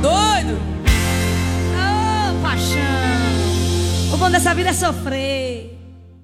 doido. Ô, paixão. O bom dessa vida é sofrer.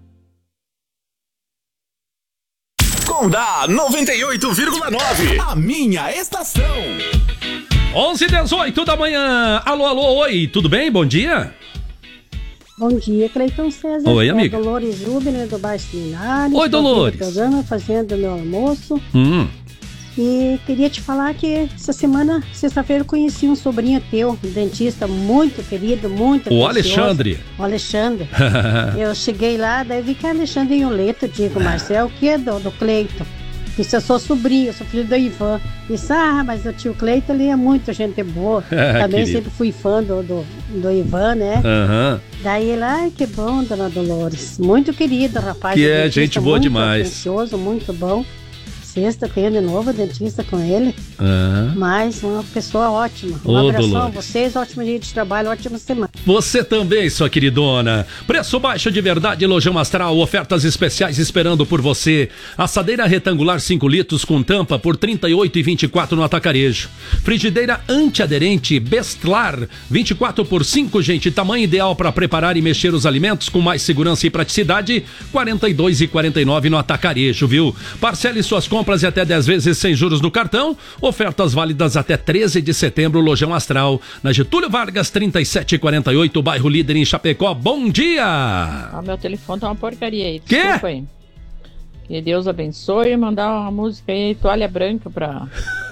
Condá 98,9. A minha estação. 11h18 da manhã. Alô, alô, oi. Tudo bem? Bom dia. Bom dia, Cleiton César. Oi, amiga. Dolores Rubner, do Baixo Seminário. Oi, Dolores. Estou programa, fazendo meu almoço. E queria te falar que essa semana, sexta-feira, eu conheci um sobrinho teu, um dentista muito querido, muito O precioso. Alexandre. O Alexandre. Eu cheguei lá, daí vi que é Alexandre Inholeto, digo, Marcel, que é do Cleiton. Disse, eu sou sobrinho, eu sou filho do Ivan. Disse, mas o tio Cleiton, ele é muito gente boa. Também querido. sempre fui fã do Ivan, né? Daí ele, ai, que bom, dona Dolores. Muito querido, rapaz. Que é dentista, gente boa muito demais. atencioso, muito bom. Sexta tenho de novo dentista com ele. Mas uma pessoa ótima. Um abração a Dolores. vocês, ótimo dia de trabalho, ótima semana. Você também, sua queridona. Preço baixo de verdade, Lojão Astral. Ofertas especiais esperando por você. Assadeira retangular 5 litros com tampa por R$ 38,24 no Atacarejo. Frigideira antiaderente Bestlar 24 por 5, gente. Tamanho ideal para preparar e mexer os alimentos com mais segurança e praticidade. R$ 42,49 no Atacarejo, viu? Parcele suas compras e até 10 vezes sem juros no cartão. Ofertas válidas até 13 de setembro, Lojão Astral. Na Getúlio Vargas, 3748, bairro Líder em Chapecó. Bom dia! Meu telefone tá uma porcaria aí. Quê? Desculpa aí. Que Deus abençoe e mandar uma música aí, Toalha Branca pra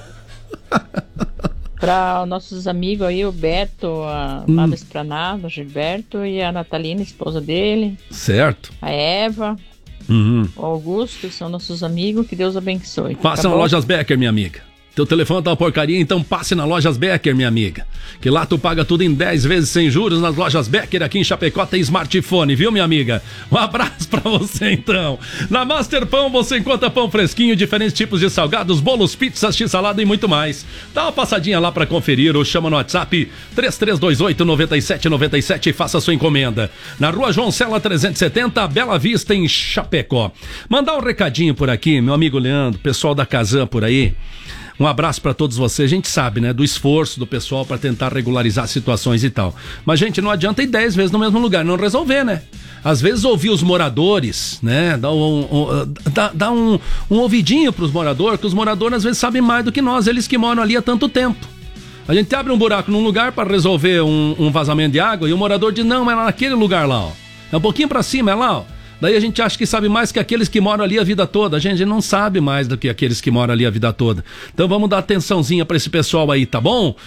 nossos amigos aí, o Beto, a Nada Esplanada, o Gilberto e a Natalina, esposa dele. Certo. A Eva. O Augusto, que são nossos amigos, que Deus abençoe. Passe Tá na bom? Lojas Becker, minha amiga. Teu telefone tá uma porcaria, então passe na Lojas Becker, minha amiga. Que lá tu paga tudo em 10 vezes sem juros nas Lojas Becker. Aqui em Chapecó tem smartphone, viu, minha amiga? Um abraço pra você, então. Na Master Pão você encontra pão fresquinho, diferentes tipos de salgados, bolos, pizzas, x-salada e muito mais. Dá uma passadinha lá pra conferir ou chama no WhatsApp 3328-9797 e faça sua encomenda. Na Rua João Cela 370, Bela Vista, em Chapecó. Mandar um recadinho por aqui, meu amigo Leandro, pessoal da Casan por aí. Um abraço para todos vocês. A gente sabe, né, do esforço do pessoal para tentar regularizar situações e tal. Mas, gente, não adianta ir 10 vezes no mesmo lugar, não resolver, né? Às vezes ouvir os moradores, né? Dá um ouvidinho pros moradores, que os moradores às vezes sabem mais do que nós, eles que moram ali há tanto tempo. A gente abre um buraco num lugar para resolver um vazamento de água e o morador diz, não, mas é naquele lugar lá, ó. É um pouquinho para cima, é lá, ó. Daí a gente acha que sabe mais que aqueles que moram ali a vida toda. A gente não sabe mais do que aqueles que moram ali a vida toda. Então vamos dar atençãozinha pra esse pessoal aí, tá bom?